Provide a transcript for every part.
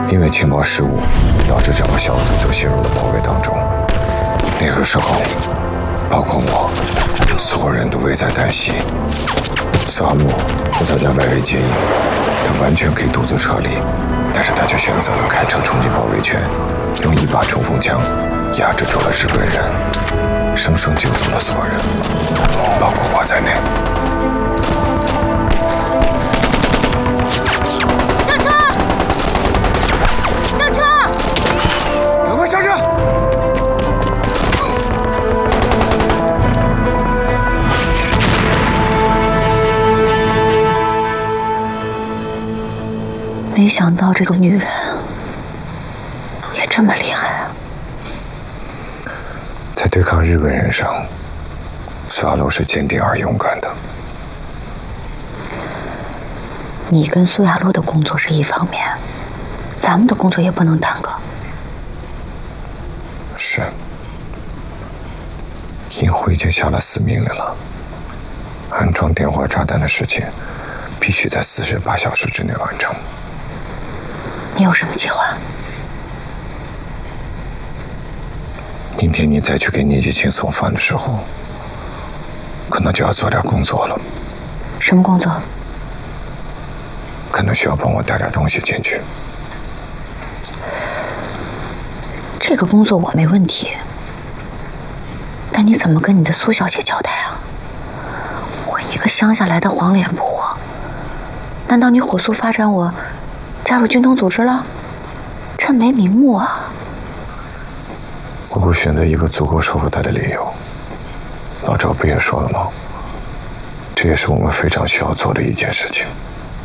因为情报失误，导致整个小组都陷入了包围当中。那个时候，包括我，所有人都危在旦夕。苏阿木负责在外围接应，他完全可以独自撤离，但是他却选择了开车冲进包围圈，用一把冲锋枪压制住了日本人，生生救走了所有人，包括我在内。 上车！上车！ 赶快上车！ 没想到这个女人也这么厉害啊！ 在对抗日本人上，苏亚楼是坚定而勇敢的。 你跟苏亚洛的工作是一方面，咱们的工作也不能耽搁。 是，银湖已经下了死命令了，安装电话炸弹的事情必须在48小时之内完成。 你有什么计划？ 明天你再去给聂继清送饭的时候，可能就要做点工作了。 什么工作？ 可能需要帮我带点东西进去。 这个工作我没问题，但你怎么跟你的苏小姐交代啊？我一个乡下来的黄脸婆，难道你火速发展我加入军统组织了？这没名目啊！ 我会选择一个足够说服他的理由。老赵不也说了吗？这也是我们非常需要做的一件事情。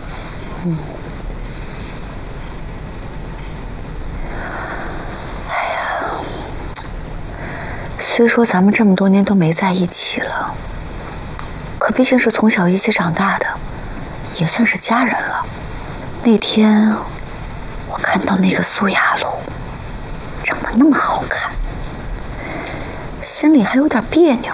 虽说咱们这么多年都没在一起了，可毕竟是从小一起长大的，也算是家人了。那天我看到那个苏雅露长得那么好看，心里还有点别扭。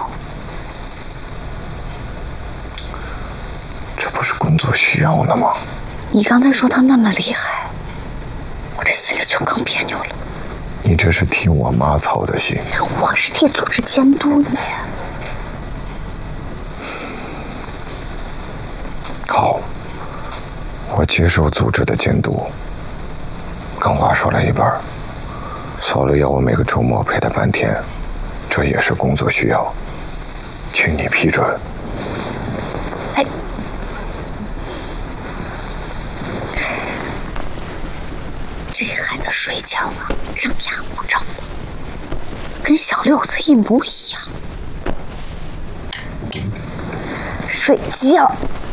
这不是工作需要的吗？ 你刚才说她那么厉害，我这心里就更别扭了。 你这是替我妈操的心。 我是替组织监督你。 好，我接受组织的监督。刚话说了一半，小乐要我每个周末陪他半天，这也是工作需要，请你批准。 哎，这孩子睡觉啊，张牙舞爪的，跟小六子一模一样。睡觉。